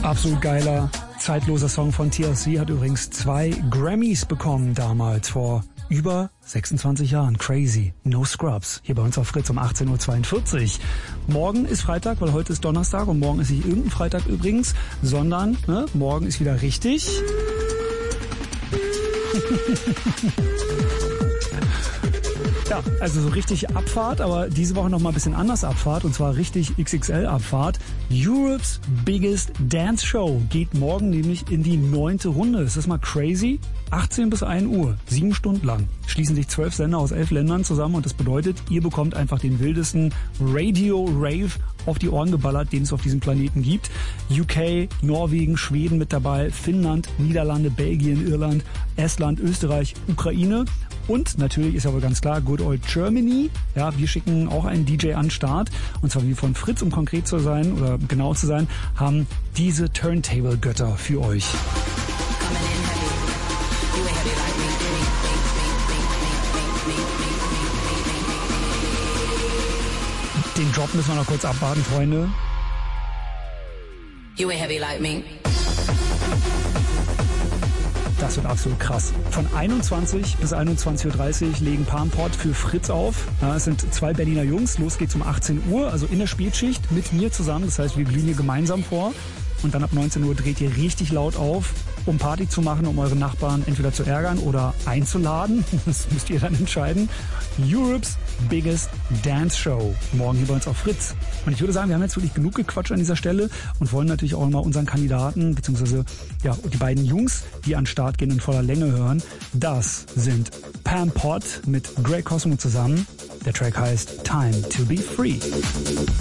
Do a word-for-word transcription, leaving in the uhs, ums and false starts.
Absolut geiler, zeitloser Song von T L C, hat übrigens zwei Grammys bekommen damals, vor über sechsundzwanzig Jahren. Crazy. No Scrubs. Hier bei uns auf Fritz um achtzehn Uhr zweiundvierzig. Morgen ist Freitag, weil heute ist Donnerstag und morgen ist nicht irgendein Freitag übrigens, sondern ne, morgen ist wieder richtig. Ja, also so richtig Abfahrt, aber diese Woche noch mal ein bisschen anders Abfahrt, und zwar richtig X X L-Abfahrt. Europe's Biggest Dance Show geht morgen nämlich in die neunte Runde. Ist das mal crazy? achtzehn bis ein Uhr, sieben Stunden lang, schließen sich zwölf Sender aus elf Ländern zusammen, und das bedeutet, ihr bekommt einfach den wildesten Radio-Rave auf die Ohren geballert, den es auf diesem Planeten gibt. U K, Norwegen, Schweden mit dabei, Finnland, Niederlande, Belgien, Irland, Estland, Österreich, Ukraine. Und natürlich ist ja wohl ganz klar, Good Old Germany. Ja, wir schicken auch einen D J an den Start. Und zwar wir von Fritz, um konkret zu sein oder genau zu sein, haben diese Turntable-Götter für euch. Den Drop müssen wir noch kurz abwarten, Freunde. You ain't heavy like me. Das wird absolut krass. Von einundzwanzig bis einundzwanzig Uhr dreißig legen Palmport für Fritz auf. Ja, es sind zwei Berliner Jungs. Los geht's um achtzehn Uhr, also in der Spätschicht mit mir zusammen. Das heißt, wir glühen hier gemeinsam vor. Und dann ab neunzehn Uhr dreht ihr richtig laut auf, um Party zu machen, um eure Nachbarn entweder zu ärgern oder einzuladen. Das müsst ihr dann entscheiden. Europe's Biggest Dance Show. Morgen hier bei uns auf Fritz. Und ich würde sagen, wir haben jetzt wirklich genug gequatscht an dieser Stelle und wollen natürlich auch mal unseren Kandidaten, beziehungsweise ja, die beiden Jungs, die an den Start gehen, in voller Länge hören. Das sind Palmport mit Grey Cosmo zusammen. Der Track heißt Time to be Free.